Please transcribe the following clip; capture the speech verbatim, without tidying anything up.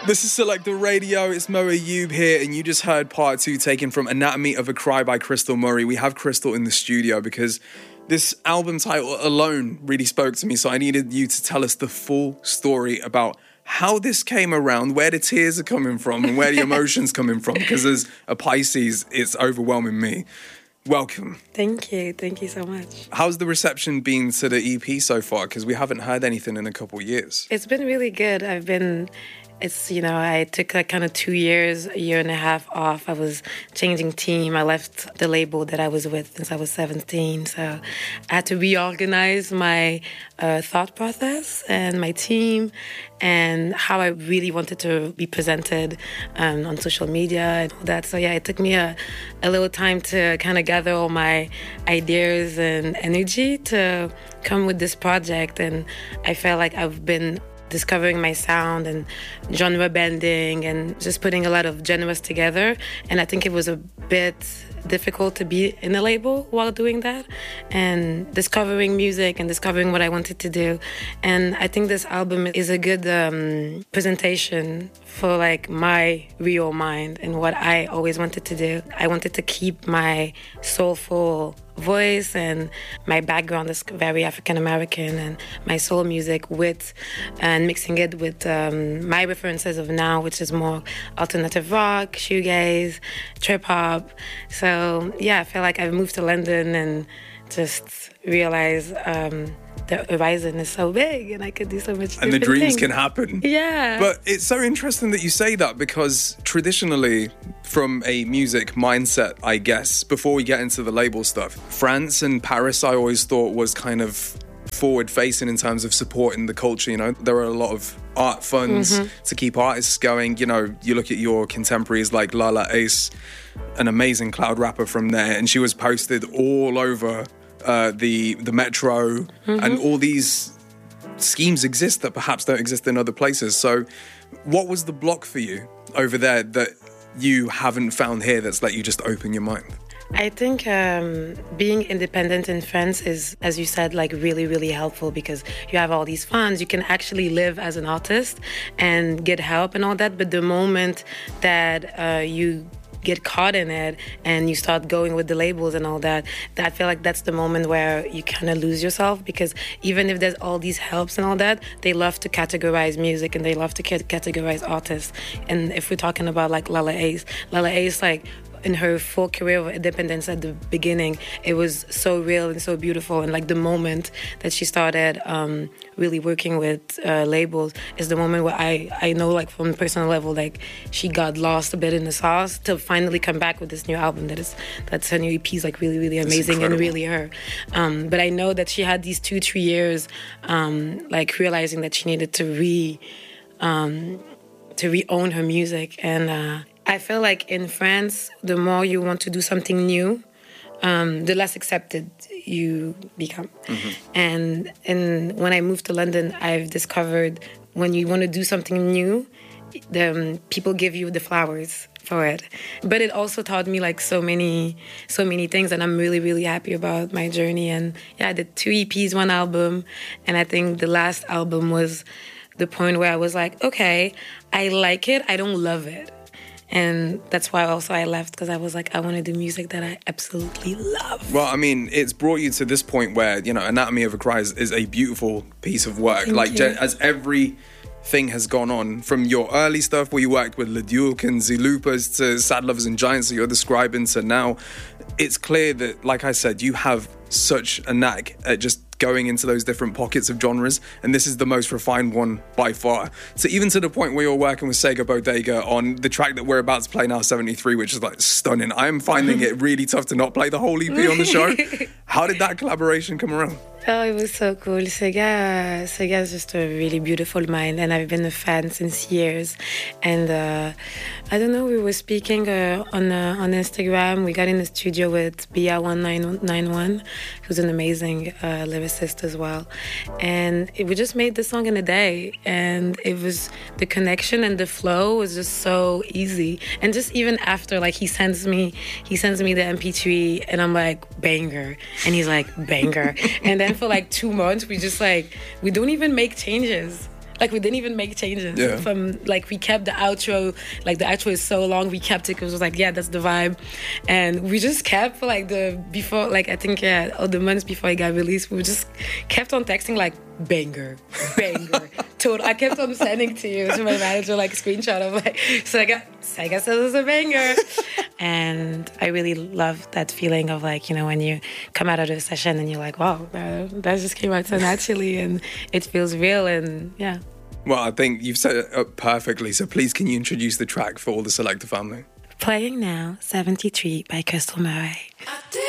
This is Select the Radio, it's Mo Ayub here, and you just heard part two taken from Anatomy of a Cry by Crystal Murray. We have Crystal in the studio because this album title alone really spoke to me, so I needed you to tell us the full story about how this came around, where the tears are coming from, and where the emotions coming from, because as a Pisces, it's overwhelming me. Welcome. Thank you. Thank you so much. How's the reception been to the E P so far? Because we haven't heard anything in a couple of years. It's been really good. I've been... It's, you know, I took like kind of two years, a year and a half off. I was changing team. I left the label that I was with since I was seventeen. So I had to reorganize my uh, thought process and my team and how I really wanted to be presented um, on social media and all that. So yeah, it took me a, a little time to kind of gather all my ideas and energy to come with this project. And I felt like I've been discovering my sound and genre bending and just putting a lot of genres together. And I think it was a bit difficult to be in a label while doing that and discovering music and discovering what I wanted to do. And I think this album is a good um, presentation for like my real mind and what I always wanted to do. I wanted to keep my soulful voice and my background is very African American and my soul music with and mixing it with um, my references of now, which is more alternative rock, shoegaze, trip hop. So yeah, I feel like I've moved to London and just realized um, the horizon is so big and I could do so much and the dreams things. Can happen. Yeah. But it's so interesting that you say that because traditionally from a music mindset, I guess, before we get into the label stuff, France and Paris I always thought was kind of forward facing in terms of supporting the culture. You know, there are a lot of art funds mm-hmm. to keep artists going. You know, you look at your contemporaries like Lala Ace, an amazing cloud rapper from there, and she was posted all over uh, the the metro mm-hmm. and all these schemes exist that perhaps don't exist in other places. So what was the block for you over there that you haven't found here that's let you just open your mind? I think um, being independent in France is, as you said, like really, really helpful because you have all these funds. You can actually live as an artist and get help and all that. But the moment that uh, you get caught in it and you start going with the labels and all that, I feel like that's the moment where you kind of lose yourself because even if there's all these helps and all that, they love to categorize music and they love to categorize artists. And if we're talking about like Lala Ace, Lala Ace, like in her full career of independence at the beginning, it was so real and so beautiful. And like the moment that she started um, really working with uh, labels is the moment where I, I know like from a personal level, like she got lost a bit in the sauce to finally come back with this new album that is, that's her new E P is like really, really amazing and really her. Um, but I know that she had these two, three years um, like realizing that she needed to re, um, to re-own her music. And uh, I feel like in France, the more you want to do something new, um, the less accepted you become. Mm-hmm. And and when I moved to London, I've discovered when you want to do something new, the um, people give you the flowers for it. But it also taught me like so many, so many things, and I'm really, really happy about my journey. And yeah, I did two E Ps, one album, and I think the last album was the point where I was like, okay, I like it, I don't love it. And that's why also I left, because I was like, I want to do music that I absolutely love. Well, I mean, it's brought you to this point where, you know, Anatomy of a Cry is, is a beautiful piece of work. Thank like, you. As everything has gone on, from your early stuff where you worked with Le Duke and Zilupas to Sad Lovers and Giants that you're describing to now, it's clear that, like I said, you have such a knack at just going into those different pockets of genres, and this is the most refined one by far. So even to the point where you're working with Sega Bodega on the track that we're about to play now, seventy-three, which is like stunning. I'm finding it really tough to not play the whole E P on the show. How did that collaboration come around? Oh, it was so cool. Sega, Sega is just a really beautiful mind, and I've been a fan since years. And uh, I don't know, we were speaking uh, on uh, on Instagram. We got in the studio with Bia one nine nine one, who's an amazing uh, lyricist as well. And it, we just made the song in a day, and it was the connection and the flow was just so easy. And just even after, like he sends me, he sends me the M P three, and I'm like banger, and he's like banger, and then for like two months we just like we don't even make changes. Like we didn't even make changes. Yeah. From like we kept the outro. Like the outro is so long, we kept it because it was like, yeah, that's the vibe, and we just kept for like the before, like I think yeah, all the months before it got released, we just kept on texting like banger, banger. Total. I kept on sending to you to my manager like a screenshot of like, so I got, so I guess this is a banger, and I really love that feeling of like, you know, when you come out of the session and you're like, wow, that, that just came out so naturally and it feels real, and yeah. Well, I think you've set it up perfectly. So please, can you introduce the track for all the Selector family? Playing now, seventy-three by Crystal Murray.